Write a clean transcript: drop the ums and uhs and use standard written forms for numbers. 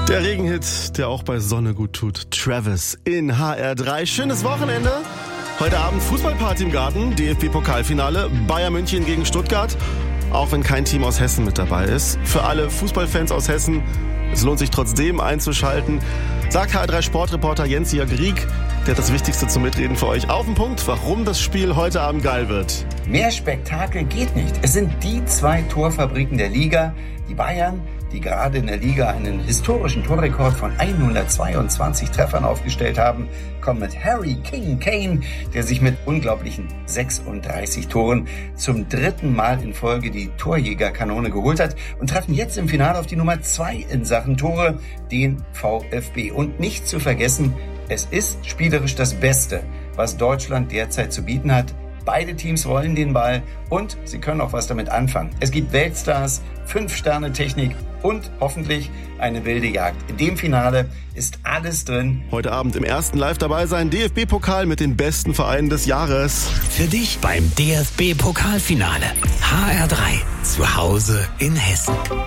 Der Regenhit, der auch bei Sonne gut tut. Travis in HR3. Schönes Wochenende. Heute Abend Fußballparty im Garten. DFB-Pokalfinale. Bayern München gegen Stuttgart. Auch wenn kein Team aus Hessen mit dabei ist. Für alle Fußballfans aus Hessen, es lohnt sich trotzdem einzuschalten. Sagt HR3 Sportreporter Jens-Jörg Rieck. Der hat das Wichtigste zum Mitreden für euch auf den Punkt, warum das Spiel heute Abend geil wird. Mehr Spektakel geht nicht. Es sind die zwei Torfabriken der Liga. Die Bayern, die gerade in der Liga einen historischen Torrekord von 122 Treffern aufgestellt haben, kommen mit Harry King Kane, der sich mit unglaublichen 36 Toren zum dritten Mal in Folge die Torjägerkanone geholt hat und treffen jetzt im Finale auf die Nummer 2 in Sachen Tore, den VfB. Und nicht zu vergessen, es ist spielerisch das Beste, was Deutschland derzeit zu bieten hat. Beide Teams wollen den Ball und sie können auch was damit anfangen. Es gibt Weltstars, 5-Sterne-Technik und hoffentlich eine wilde Jagd. In dem Finale ist alles drin. Heute Abend im ersten Live dabei sein, DFB-Pokal mit den besten Vereinen des Jahres. Für dich beim DFB-Pokalfinale. HR3, zu Hause in Hessen.